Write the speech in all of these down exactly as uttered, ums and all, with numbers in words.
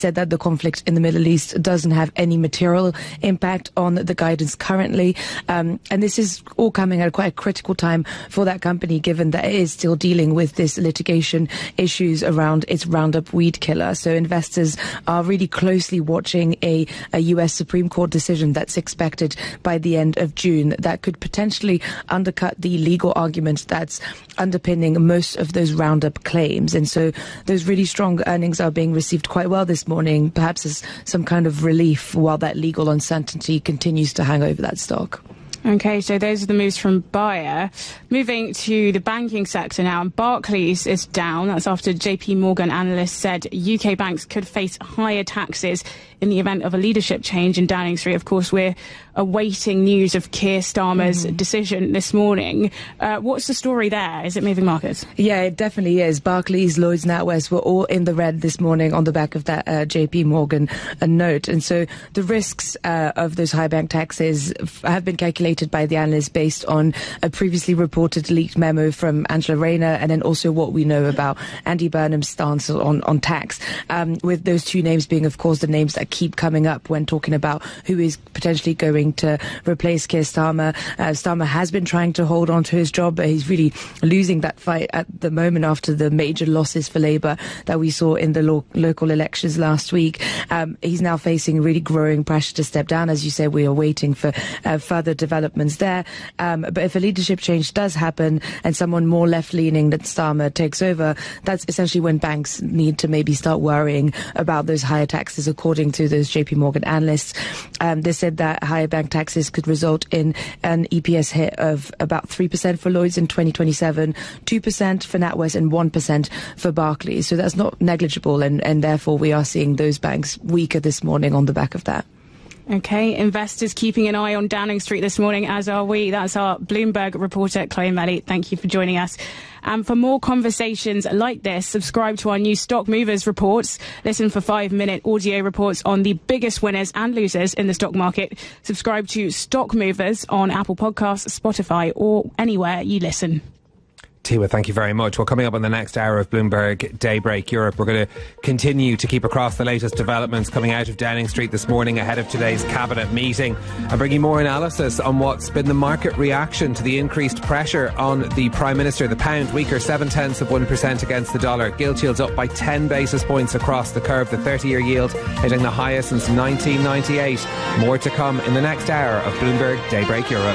said that the conflict in the Middle East doesn't have any material impact on the guidance currently. Um, and this is all coming at a quite a critical time for that company, given that it is still dealing with this litigation issues around its Roundup weed killer. So investors are really closely watching a, a U S Supreme Court decision that's expected by the end of June that could potentially undercut the legal argument that's underpinning most of those Roundup claims. And so those really strong earnings are being received quite well this morning, perhaps as some kind of relief while that legal uncertainty continues to hang over that stock. OK, so those are the moves from Bayer. Moving to the banking sector now, and Barclays is down. That's after J P Morgan analysts said U K banks could face higher taxes in the event of a leadership change in Downing Street. Of course, we're awaiting news of Keir Starmer's mm-hmm. decision this morning. Uh, what's the story there? Is it moving markets? Yeah, it definitely is. Barclays, Lloyds, NatWest were all in the red this morning on the back of that uh, J P Morgan uh, note. And so the risks uh, of those high bank taxes f- have been calculated by the analysts based on a previously reported leaked memo from Angela Rayner, and then also what we know about Andy Burnham's stance on, on tax, um, with those two names being, of course, the names that keep coming up when talking about who is potentially going to replace Keir Starmer. Uh, Starmer has been trying to hold on to his job, but he's really losing that fight at the moment after the major losses for Labour that we saw in the lo- local elections last week. Um, he's now facing really growing pressure to step down. As you said, we are waiting for uh, further developments there. Um, but if a leadership change does happen and someone more left-leaning than Starmer takes over, that's essentially when banks need to maybe start worrying about those higher taxes, according to those J P Morgan analysts. Um, they said that higher bank taxes could result in an E P S hit of about three percent for Lloyds in twenty twenty-seven, two percent for NatWest and one percent for Barclays. So that's not negligible, and, and therefore we are seeing those banks weaker this morning on the back of that. OK, investors keeping an eye on Downing Street this morning, as are we. That's our Bloomberg reporter, Chloe Melly. Thank you for joining us. And for more conversations like this, subscribe to our new Stock Movers reports. Listen for five-minute audio reports on the biggest winners and losers in the stock market. Subscribe to Stock Movers on Apple Podcasts, Spotify, or anywhere you listen. Tiwa, thank you very much. Well, coming up on the next hour of Bloomberg Daybreak Europe, we're going to continue to keep across the latest developments coming out of Downing Street this morning ahead of today's cabinet meeting, and bring you more analysis on what's been the market reaction to the increased pressure on the Prime Minister. The pound weaker seven tenths of one percent against the dollar. Gilt yields up by ten basis points across the curve. The thirty-year yield hitting the highest since nineteen ninety-eight. More to come in the next hour of Bloomberg Daybreak Europe.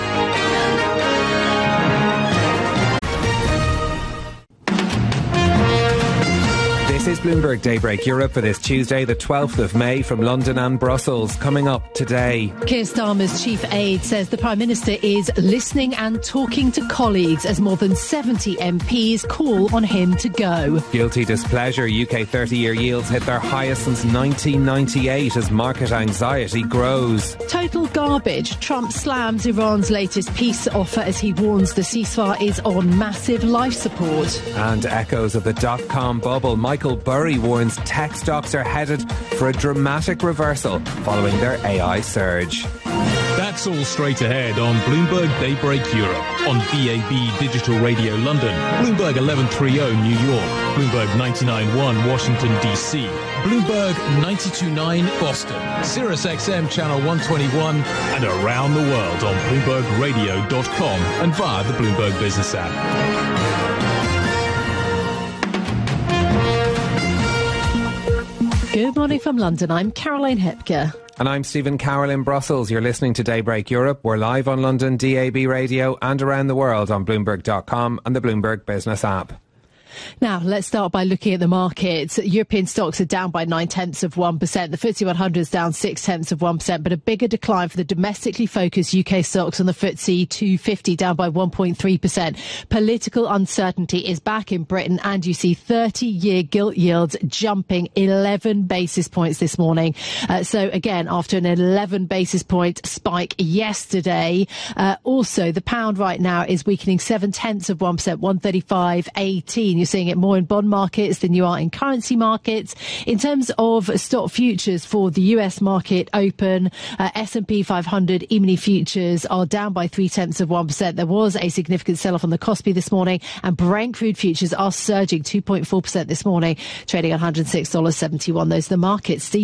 This is Bloomberg Daybreak Europe for this Tuesday, the twelfth of May, from London and Brussels. Coming up today, Keir Starmer's chief aide says the Prime Minister is listening and talking to colleagues as more than seventy M Ps call on him to go. Guilty displeasure. U K thirty-year yields hit their highest since nineteen ninety-eight as market anxiety grows. Total garbage. Trump slams Iran's latest peace offer as he warns the ceasefire is on massive life support. And echoes of the dot-com bubble. Michael Burry warns tech stocks are headed for a dramatic reversal following their A I surge. That's all straight ahead on Bloomberg Daybreak Europe, on D A B Digital Radio London, Bloomberg eleven thirty New York, Bloomberg ninety-nine point one Washington D C, Bloomberg ninety-two point nine Boston, Sirius X M Channel one twenty-one, and around the world on Bloomberg Radio dot com and via the Bloomberg Business app. Good morning from London. I'm Caroline Hepker. And I'm Stephen Carroll in Brussels. You're listening to Daybreak Europe. We're live on London D A B Radio and around the world on Bloomberg dot com and the Bloomberg Business app. Now, let's start by looking at the markets. European stocks are down by nine tenths of one percent. The F T S E one hundred is down six tenths of one percent, but a bigger decline for the domestically focused U K stocks on the F T S E two fifty, down by one point three percent. Political uncertainty is back in Britain, and you see thirty-year gilt yields jumping eleven basis points this morning. Uh, so again, after an eleven basis point spike yesterday, uh, also the pound right now is weakening seven tenths of one percent, one thirty-five eighteen. You're seeing it more in bond markets than you are in currency markets. In terms of stock futures for the U S market open, uh, S and P five hundred E-mini futures are down by three tenths of one percent. There was a significant sell-off on the Kospi this morning, and Brent crude futures are surging two point four percent this morning, trading at one hundred six dollars seventy-one. Those are the markets. Steve.